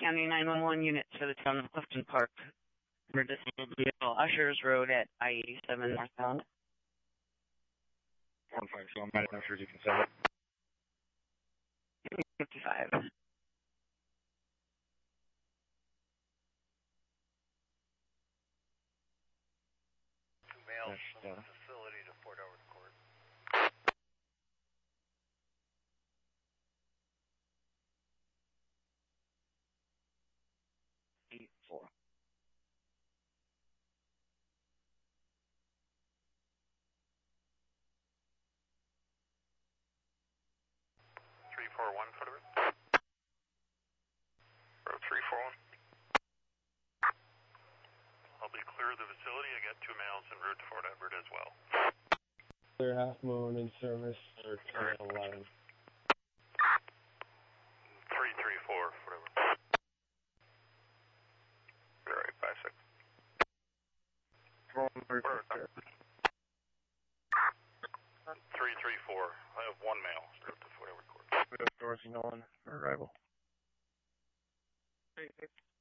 County 911 units for the town of Clifton Park. For disabled vehicle, Ushers Road at I-87 northbound. 1-5, so I'm not even sure you can send it. 55. Mail from the facility to Fort Howard Court. 8-4. Fort Road 341. I'll be clear of the facility. I got 2 males en route to Fort Edward as well. Clear Half Moon in service for Terminal 11. 334, whatever. Alright, 5-6. 334. I have 1 male en route to Fort Edward Court. Dorothy Nolan for arrival. 36.